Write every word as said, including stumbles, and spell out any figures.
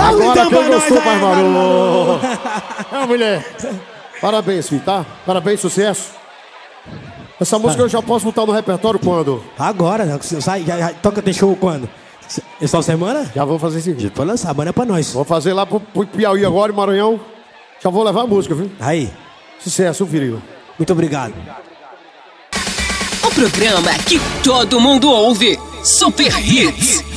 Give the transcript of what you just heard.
Agora quem gostou, Pai Maru? É, mulher. Parabéns, filho, tá? Parabéns, sucesso. Essa música eu já posso botar no repertório quando? Agora, sai, já, já, toca, tem show quando? Essa semana? Já vou fazer esse vídeo. Pode lançar, manda pra nós. Vou fazer lá pro, pro Piauí agora, em Maranhão. Já vou levar a música, viu? Aí. Sucesso, filho. Muito obrigado. O programa que todo mundo ouve. Super Hits.